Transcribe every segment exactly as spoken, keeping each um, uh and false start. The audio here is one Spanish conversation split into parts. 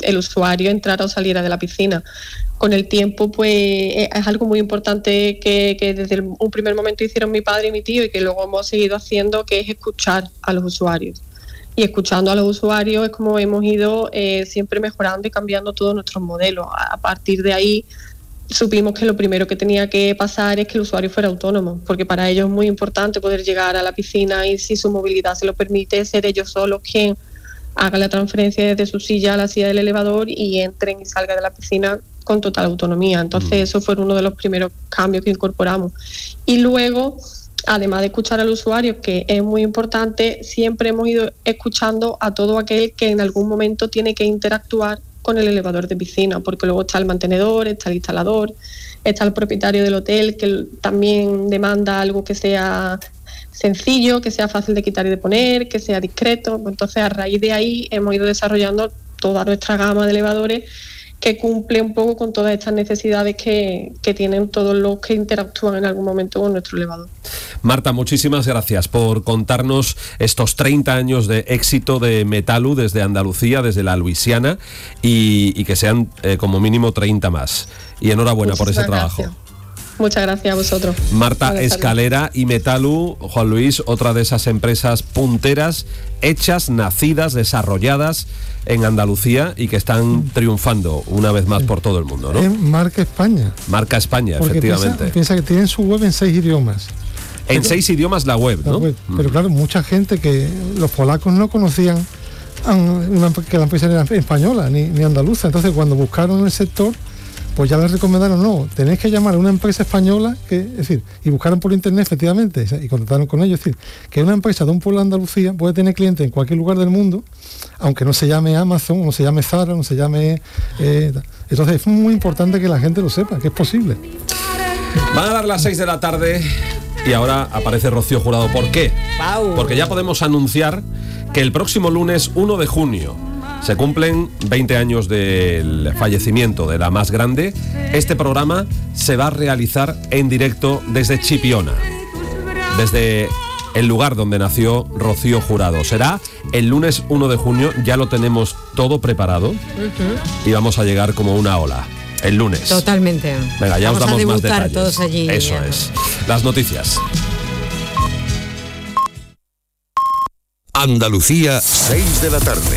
el usuario entrara o saliera de la piscina. Con el tiempo, pues es algo muy importante que, que desde el, un primer momento hicieron mi padre y mi tío y que luego hemos seguido haciendo, que es escuchar a los usuarios. Y escuchando a los usuarios es como hemos ido eh, siempre mejorando y cambiando todos nuestros modelos. A partir de ahí supimos que lo primero que tenía que pasar es que el usuario fuera autónomo, porque para ellos es muy importante poder llegar a la piscina y, si su movilidad se lo permite, ser ellos solos quien haga la transferencia desde su silla a la silla del elevador y entren y salgan de la piscina con total autonomía. Entonces mm. eso fue uno de los primeros cambios que incorporamos. Y luego, además de escuchar al usuario, que es muy importante, siempre hemos ido escuchando a todo aquel que en algún momento tiene que interactuar con el elevador de piscina, porque luego está el mantenedor, está el instalador, está el propietario del hotel, que también demanda algo que sea sencillo, que sea fácil de quitar y de poner, que sea discreto. Entonces, a raíz de ahí hemos ido desarrollando toda nuestra gama de elevadores que cumple un poco con todas estas necesidades que, que tienen todos los que interactúan en algún momento con nuestro elevador. Marta, muchísimas gracias por contarnos estos treinta años de éxito de Metalu desde Andalucía, desde la Luisiana, y, y que sean eh, como mínimo treinta más. Y enhorabuena Muchísimas por ese gracias. trabajo. Muchas gracias a vosotros. Marta Escalera y Metalu, Juan Luis, otra de esas empresas punteras, hechas, nacidas, desarrolladas en Andalucía y que están triunfando una vez más por todo el mundo, ¿no? Es marca España. Marca España, Porque efectivamente. Piensa, piensa que tienen su web en seis idiomas. En pero, seis idiomas la web, ¿no? La web. Pero claro, mucha gente que los polacos no conocían una, que la empresa era española ni, ni andaluza. Entonces, cuando buscaron el sector, pues ya les recomendaron, no, tenéis que llamar a una empresa española, que, es decir, y buscaron por internet efectivamente, y contactaron con ellos, es decir, que una empresa de un pueblo de Andalucía puede tener clientes en cualquier lugar del mundo, aunque no se llame Amazon, no se llame Zara, no se llame... Eh, entonces es muy importante que la gente lo sepa, que es posible. Van a dar las seis de la tarde y ahora aparece Rocío Jurado. ¿Por qué? Porque ya podemos anunciar que el próximo lunes uno de junio se cumplen veinte años del fallecimiento de la más grande. Este programa se va a realizar en directo desde Chipiona, desde el lugar donde nació Rocío Jurado. Será el lunes uno de junio, ya lo tenemos todo preparado uh-huh. y vamos a llegar como una ola. El lunes. Totalmente. Venga, ya vamos os damos a más detalles. Todos allí. Eso ya. es. Las noticias. Andalucía, seis de la tarde.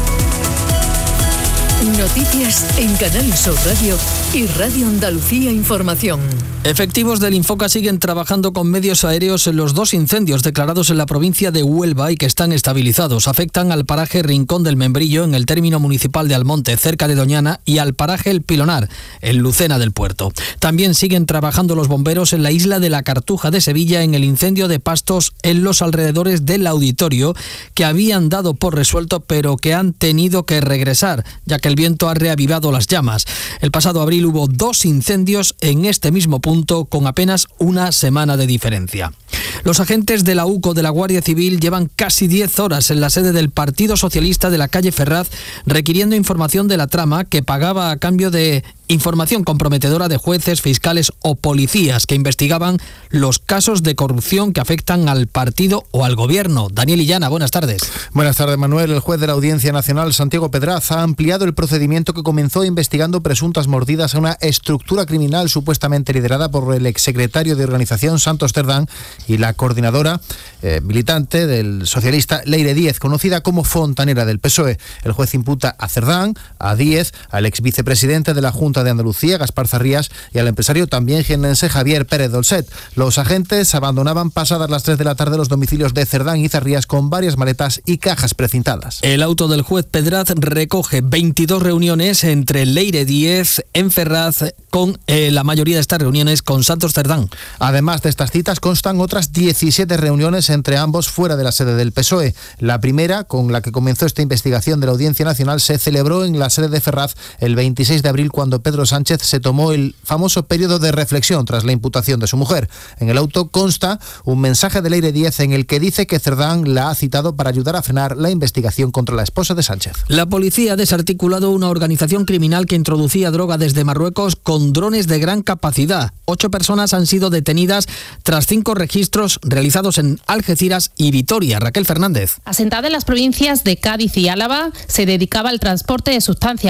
Noticias en Canal Sur Radio y Radio Andalucía Información. Efectivos del Infoca siguen trabajando con medios aéreos en los dos incendios declarados en la provincia de Huelva y que están estabilizados. Afectan al paraje Rincón del Membrillo, en el término municipal de Almonte, cerca de Doñana, y al paraje El Pilonar, en Lucena del Puerto. También siguen trabajando los bomberos en la isla de la Cartuja de Sevilla, en el incendio de pastos en los alrededores del auditorio, que habían dado por resuelto, pero que han tenido que regresar, ya que el viento ha reavivado las llamas. El pasado abril hubo dos incendios en este mismo punto, con apenas una semana de diferencia. Los agentes de la UCO de la Guardia Civil llevan casi diez horas en la sede del Partido Socialista de la calle Ferraz requiriendo información de la trama que pagaba a cambio de información comprometedora de jueces, fiscales o policías que investigaban los casos de corrupción que afectan al partido o al gobierno. Daniel Illana, buenas tardes. Buenas tardes, Manuel. El juez de la Audiencia Nacional, Santiago Pedraz, ha ampliado el procedimiento que comenzó investigando presuntas mordidas a una estructura criminal supuestamente liderada por el exsecretario de organización Santos Cerdán y la coordinadora eh, militante del socialista Leire Díez, conocida como fontanera del P S O E. El juez imputa a Cerdán, a Díez, al exvicepresidente de la Junta de Andalucía, Gaspar Zarrías, y al empresario también jiennense Javier Pérez Dolcet. Los agentes abandonaban pasadas las tres de la tarde los domicilios de Cerdán y Zarrías con varias maletas y cajas precintadas. El auto del juez Pedraz recoge veintidós reuniones entre Leire Díez en Ferraz, con eh, la mayoría de estas reuniones con Santos Cerdán. Además de estas citas constan otras diecisiete reuniones entre ambos fuera de la sede del P S O E. La primera, con la que comenzó esta investigación de la Audiencia Nacional, se celebró en la sede de Ferraz el veintiséis de abril, cuando Pedro Sánchez se tomó el famoso periodo de reflexión tras la imputación de su mujer. En el auto consta un mensaje de Leire Díez en el que dice que Cerdán la ha citado para ayudar a frenar la investigación contra la esposa de Sánchez. La policía ha desarticulado una organización criminal que introducía droga desde Marruecos con drones de gran capacidad. Ocho personas han sido detenidas tras cinco registros realizados en Algeciras y Vitoria. Raquel Fernández. Asentada en las provincias de Cádiz y Álava, se dedicaba al transporte de sustancias